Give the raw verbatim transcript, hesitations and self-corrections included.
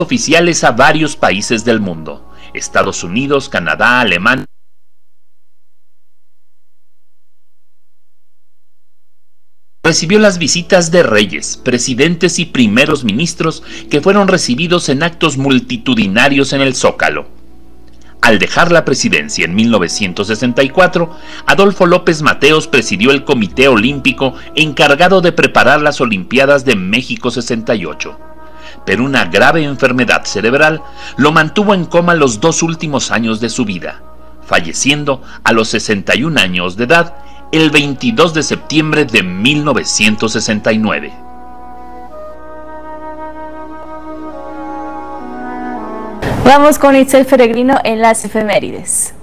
oficiales a varios países del mundo: Estados Unidos, Canadá, Alemania. Recibió las visitas de reyes, presidentes y primeros ministros que fueron recibidos en actos multitudinarios en el Zócalo. Al dejar la presidencia en mil novecientos sesenta y cuatro, Adolfo López Mateos presidió el Comité Olímpico encargado de preparar las Olimpiadas de México sesenta y ocho. Pero una grave enfermedad cerebral lo mantuvo en coma los dos últimos años de su vida, falleciendo a los sesenta y un años de edad el veintidós de septiembre de mil novecientos sesenta y nueve. Vamos con Itzel Peregrino en las efemérides.